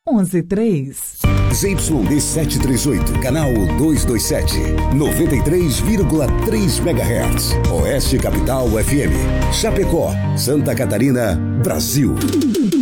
11.3. ZYD 738, canal 227, 93,3 MHz. Oeste Capital FM, Chapecó, Santa Catarina, Brasil.